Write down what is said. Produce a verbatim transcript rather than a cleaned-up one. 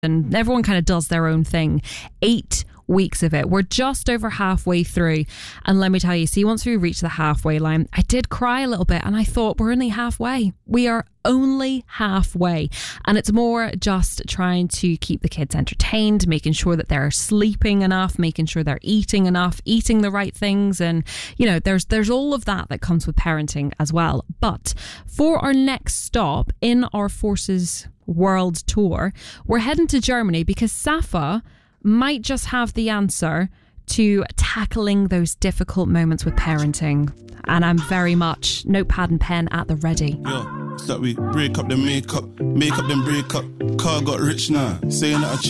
and everyone kind of does their own thing. Eight weeks of it. We're just over halfway through. And let me tell you, see, once we reach the halfway line, I did cry a little bit and I thought, we're only halfway. We are only halfway. And it's more just trying to keep the kids entertained, making sure that they're sleeping enough, making sure they're eating enough, eating the right things. And, you know, there's there's all of that that comes with parenting as well. But for our next stop in our Forces World Tour, we're heading to Germany because Safa might just have the answer to tackling those difficult moments with parenting. And I'm very much notepad and pen at the ready. Yo, it's like we break up the makeup, make up then break up. Car got rich now, saying that I